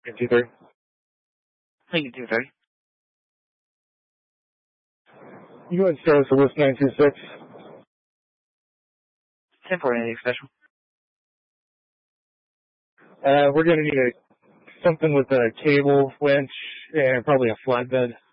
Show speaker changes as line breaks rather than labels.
230.
Thank you, 230.
You go ahead and start us a list 926.
10-4, anything special?
We're going to need something with a cable, winch, and probably a flatbed.